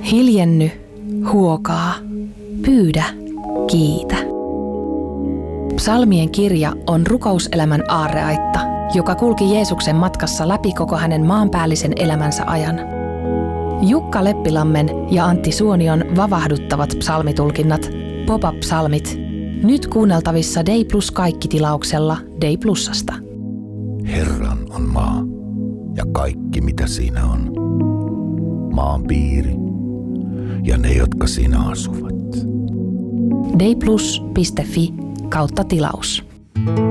Hiljenny, huokaa, pyydä, kiitä. Psalmien kirja on rukouselämän aarreaitta, joka kulki Jeesuksen matkassa läpi koko hänen maanpäällisen elämänsä ajan. Jukka Leppilammen ja Antti Suonion vavahduttavat psalmitulkinnat, Pop-up-psalmit, nyt kuunneltavissa Day Plus -tilauksella Day Plusasta. Herran on maa ja kaikki mitä siinä on, maan piiri ja ne, jotka siinä asuvat. dayplus.fi/tilaus.